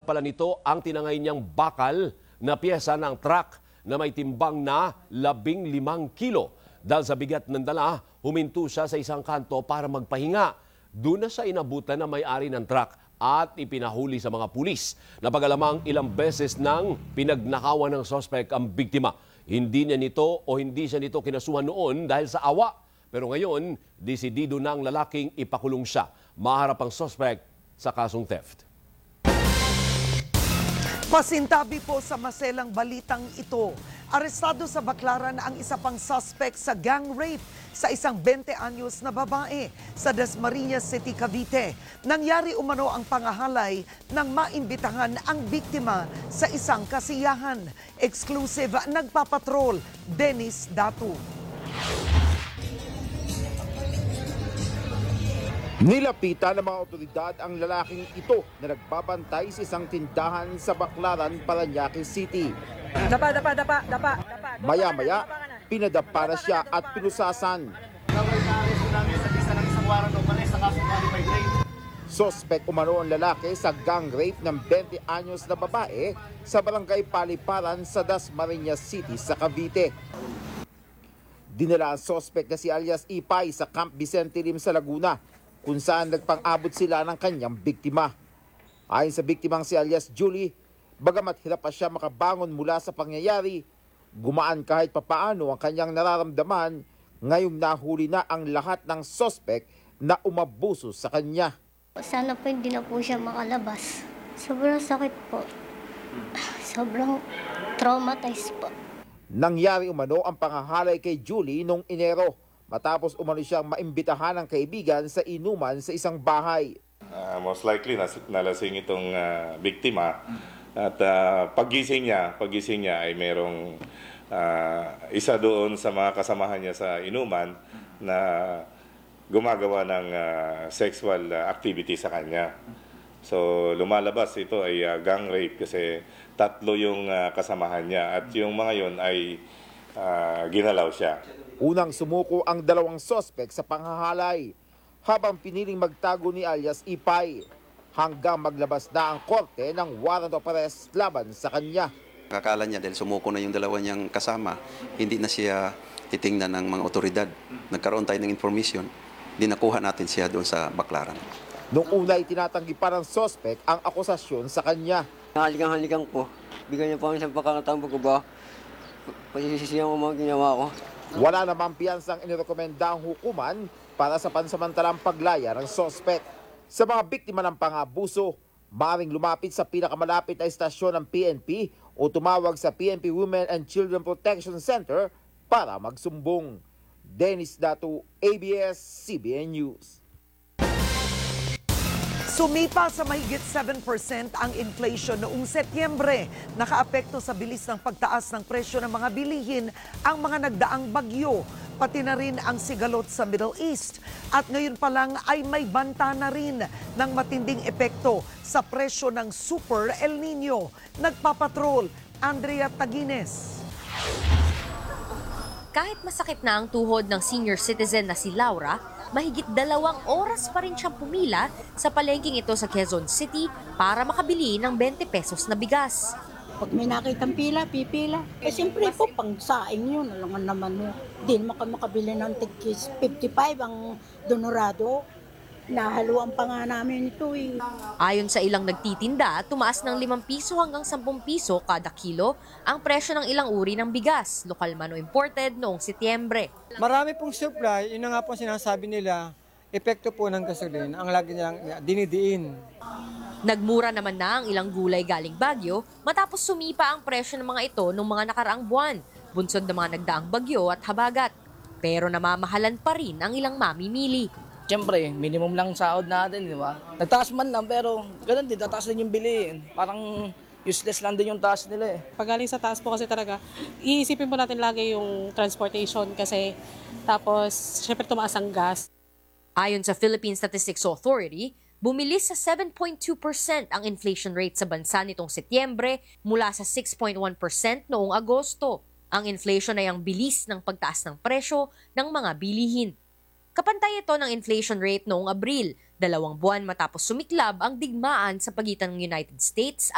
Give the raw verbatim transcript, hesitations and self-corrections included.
pala nito ang tinangay niyang bakal na piyesa ng truck na may timbang na labing limang kilo. Dahil sa bigat ng dala, huminto siya sa isang kanto para magpahinga. Doon na siya inabutan na may-ari ng truck at ipinahuli sa mga pulis. Napagalamang ilang beses nang pinagnakawan ng sospek ang biktima. Hindi niya nito o hindi siya nito kinasuhan noon dahil sa awa. Pero ngayon, desidido ng lalaking ipakulong siya. Maharap ang sospek sa kasong theft. Pasintabi po sa maselang balitang ito. Arestado sa Baclaran ang isa pang suspect sa gang rape sa isang twenty anyos na babae sa Dasmariñas City, Cavite. Nangyari umano ang pangahalay nang maimbitahan ang biktima sa isang kasiyahan. Exclusive, nagpapatrol, Dennis Datu. Nilapitan ng mga otoridad ang lalaking ito na nagbabantay sa isang tindahan sa Baclaran, Parañaque City. Dapa, dapa, dapa, dapa, dapa. Maya-maya, pinadapa na siya at pinusasan. Sospek umano ang lalaki sa gang rape ng twenty anyos na babae sa barangay Paliparan sa Dasmariñas City sa Cavite. Dinala ang sospek na si alias Ipay sa Camp Vicente Lim sa Laguna, kung saan nagpang-abot sila ng kanyang biktima. Ayon sa biktimang si alias Julie, bagamat hirap pa siya makabangon mula sa pangyayari, gumaan kahit papaano ang kanyang nararamdaman ngayong nahuli na ang lahat ng sospek na umabuso sa kanya. Sana po hindi na po siya makalabas. Sobrang sakit po. Sobrang traumatized po. Nangyari umano ang pangahalay kay Julie noong Enero, matapos umano siyang maimbitahan ng kaibigan sa inuman sa isang bahay. Uh, most likely nas nalasing itong uh, biktima at uh, paggising niya, paggising niya ay merong uh, isa doon sa mga kasamahan niya sa inuman na gumagawa ng uh, sexual activity sa kanya. So lumalabas ito ay uh, gang rape kasi tatlo yung uh, kasamahan niya at yung mga yon ay uh, ginalaw siya. Unang sumuko ang dalawang sospek sa panghahalay habang piniling magtago ni alias Ipay hanggang maglabas na ang korte ng warrant of arrest laban sa kanya. Akala niya dahil sumuko na yung dalawa niyang kasama, hindi na siya titingnan ng mga otoridad. Nagkaroon tayo ng information, dinakuha natin siya doon sa Baclaran. Noong una ay tinatanggi pa ng sospek ang akusasyon sa kanya. Haligang-haligang po. Bigyan niyo po kami sa pagkakataon ko ba? Pasisisiyan ko mga ginawa ko. Wala namang piyansang inirekomenda ang hukuman para sa pansamantalang paglaya ng sospek. Sa mga biktima ng pang-abuso, maaaring lumapit sa pinakamalapit na istasyon ng P N P o tumawag sa P N P Women and Children Protection Center para magsumbong. Dennis Datu, A B S C B N News. Sumipa sa mahigit seven percent ang inflation noong Setyembre. Nakaapekto sa bilis ng pagtaas ng presyo ng mga bilihin ang mga nagdaang bagyo, pati na rin ang sigalot sa Middle East. At ngayon pa lang ay may banta na rin ng matinding epekto sa presyo ng Super El Nino. Nagpapatrol, Andrea Tagines. Kahit masakit na ang tuhod ng senior citizen na si Laura, mahigit dalawang oras pa rin siyang pumila sa palengking ito sa Quezon City para makabili ng twenty pesos na bigas. Pag may nakitang pila, pipila. Eh siyempre po, pang saing yun. Alangan naman mo. Hindi naman kayo makabili ng tigkis fifty-five ang donorado. Nahaluan pa nga namin ito eh. Ayon sa ilang nagtitinda, tumaas ng limang piso hanggang sampung piso kada kilo ang presyo ng ilang uri ng bigas, lokal man o imported noong Setyembre. Marami pong supply, yun na nga po sinasabi nila, epekto po ng gasolina, ang lagi nilang dinidiin. Nagmura naman na ang ilang gulay galing Baguio matapos sumipa ang presyo ng mga ito noong mga nakaraang buwan, bunsod ng mga nagdaang bagyo at habagat. Pero namamahalan pa rin ang ilang mamimili. Siyempre, minimum lang sahod natin, di ba? Nagtaas man lang, pero ganun din, tataas din yung bilihin. Parang useless lang din yung taas nila eh. Pag galing sa taas po kasi talaga, iisipin po natin lagi yung transportation kasi tapos syempre tumaas ang gas. Ayon sa Philippine Statistics Authority, bumilis sa seven point two percent ang inflation rate sa bansa nitong Setyembre mula sa six point one percent noong Agosto. Ang inflation ay ang bilis ng pagtaas ng presyo ng mga bilihin. Kapantay ito ng inflation rate noong Abril, dalawang buwan matapos sumiklab ang digmaan sa pagitan ng United States